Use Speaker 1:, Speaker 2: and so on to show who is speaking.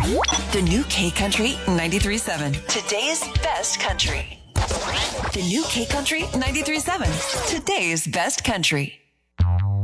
Speaker 1: The new K Country 93.7. Today's best country. The new K Country 93.7. Today's best country.